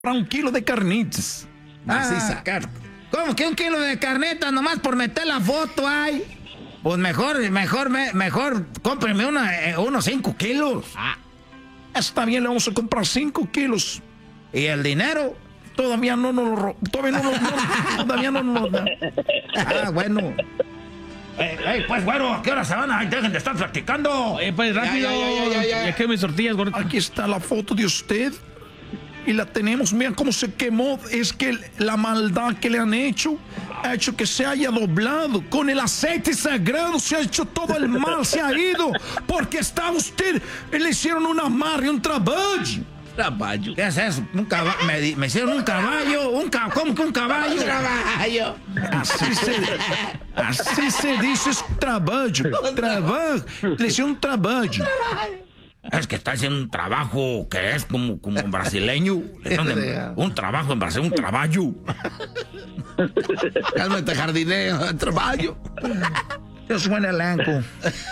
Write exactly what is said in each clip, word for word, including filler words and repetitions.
para un kilo de carnitas. Así Ah. sacar. ¿Cómo que un kilo de carnetas nomás por meter la foto ahí? Pues mejor, mejor, me- mejor, cómpreme una, eh, unos cinco kilos. Ah, está bien, le vamos a comprar cinco kilos. ¿Y el dinero? Todavía no nos lo ro- todavía no, nos- no, todavía no nos lo da. Ah, bueno. Ey, ey, pues, güero, ¿a qué hora se van? Ay, dejen de estar practicando. Oye, pues rápido. Ya, ya, ya, ya, ya. Ya que mis tortillas, gordo. Aquí está la foto de usted. Y la tenemos, miren cómo se quemó. Es que la maldad que le han hecho ha hecho que se haya doblado. Con el aceite sagrado se ha hecho todo el mal, se ha ido. Porque está usted, le hicieron un amarre, un trabajo. Traballo. ¿Qué es eso? Un caballo. Me, di- me hicieron un caballo. Un ca- ¿Cómo que un caballo? Traballo. Así se, así se dice es trabajo. Trabajo. Le hicieron un trabajo. Es que está haciendo un trabajo que es como, como brasileño. Le dan de- un trabajo en Brasil, un traballo. Cálmate, jardinero. Traballo. Yo suena elenco.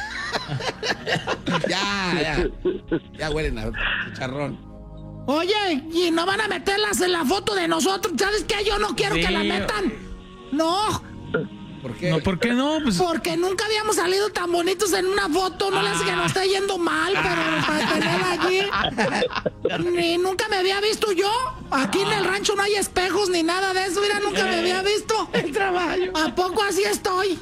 Ya, ya. Ya huelen a chicharrón. Oye, ¿y no van a meterlas en la foto de nosotros? ¿Sabes qué? Yo no quiero Sí. que la metan. No, ¿Por qué? No, ¿por qué no? Pues porque nunca habíamos salido tan bonitos en una foto. No les que nos esté yendo mal, pero para tenerla allí. Ni nunca me había visto yo. Aquí en el rancho no hay espejos ni nada de eso. Mira, nunca me había visto. El trabajo. ¿A poco así estoy?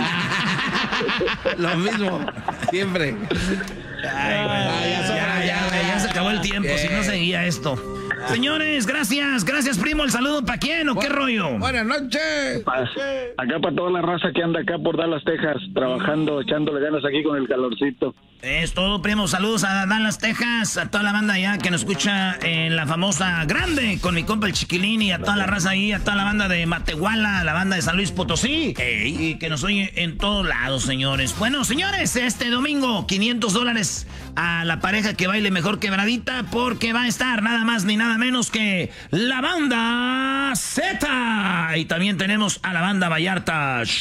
Lo mismo, siempre. Ay, güey. ya sobra, ya, güey, ya se acabó el tiempo. Si no seguía esto. Señores, gracias. Gracias, primo. ¿El saludo para quién o qué rollo? Buenas noches. Acá para toda la raza que anda acá por Dallas, Texas, trabajando, echándole ganas aquí con el calorcito. Es todo, primo. Saludos a Dallas, Texas, a toda la banda allá que nos escucha en la famosa Grande, con mi compa el Chiquilín, y a toda la raza ahí, a toda la banda de Matehuala, a la banda de San Luis Potosí, y que nos oye en todos lados, señores. Bueno, señores, este domingo, quinientos dólares a la pareja que baile mejor quebradita, porque va a estar nada más ni nada menos que la banda Z. Y también tenemos a la banda Vallarta